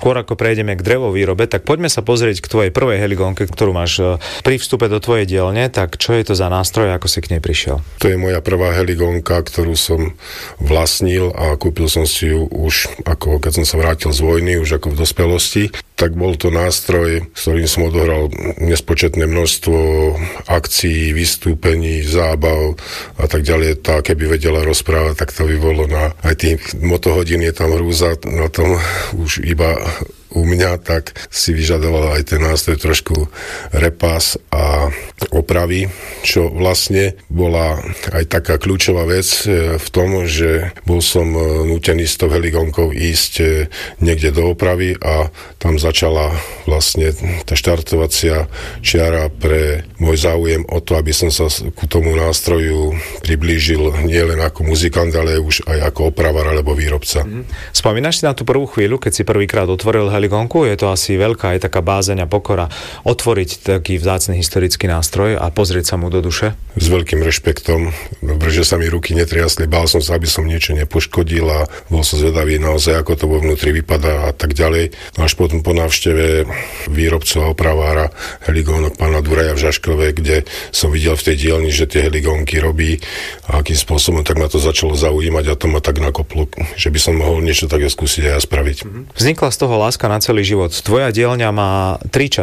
skôr ako prejdeme k drevovýrobe, tak poďme sa pozrieť k tvojej prvej heligónke, ktorú máš pri vstupe do tvojej dielne. Tak čo je to za nástroj, ako si k nej prišiel? To je moja prvá heligónka, ktorú som vlastnil a kúpil som si ju už ako keď som sa vrátil z vojny, už ako v dospelosti. Tak bol to nástroj, s ktorým som odohral nespočetné množstvo akcií, vystúpení, zábav a tak ďalej. Tá, keby vedela rozprávať, tak to by bolo na aj tých motohodín je tam hrúza, na tom už iba u mňa, tak si vyžadoval aj ten nástroj trošku repas a opravy, čo vlastne bola aj taká kľúčová vec v tom, že bol som nútený s tou heligónkou ísť niekde do opravy a tam začala vlastne tá štartovacia čiara pre môj záujem o to, aby som sa ku tomu nástroju priblížil nielen ako muzikant, ale už aj ako opravar alebo výrobca. Spomínaš si na tú prvú chvíľu, keď si prvýkrát otvoril heligónku? Je to asi veľká aj taká bázeň a pokora otvoriť taký vzácny historický nástroj a pozrieť sa mu do duše? S veľkým rešpektom. Dobre, že sa mi ruky netriasli, bál som sa, aby som niečo nepoškodil a bol som zvedavý naozaj, ako to vo vnútri vypadá a tak ďalej. Až potom po návšteve výrobcu a opravára heligónok pána Duraja v Žaškove, kde som videl v tej dielni, že tie heligónky robí a akým spôsobom, tak ma to začalo zaujímať a to ma tak nakoplo, že by som mohol niečo také skúsiť aj ja spraviť. Vznikla z toho láska na celý život. Tvoja dielňa má 3